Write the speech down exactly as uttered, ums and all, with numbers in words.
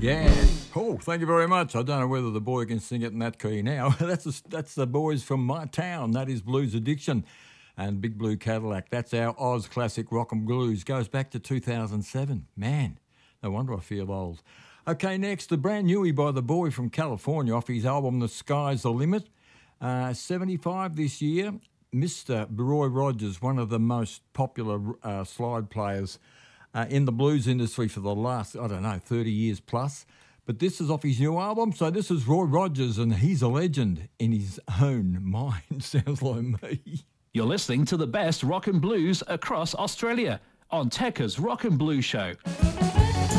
Yeah. Oh, thank you very much. I don't know whether the boy can sing it in that key now. that's a, that's the boys from my town. That is Blues Addiction and Big Blue Cadillac. That's our Oz classic rock and blues. Goes back to two thousand seven. Man, no wonder I feel old. Okay, next, the brand newie by the boy from California off his album The Sky's the Limit. Uh, seventy-five this year. Mister Roy Rogers, one of the most popular uh, slide players uh, in the blues industry for the last, I don't know, thirty years plus. But this is off his new album, so this is Roy Rogers, and he's a legend in his own mind, sounds like me. You're listening to the best rock and blues across Australia on Tekka's Rock and Blues Show.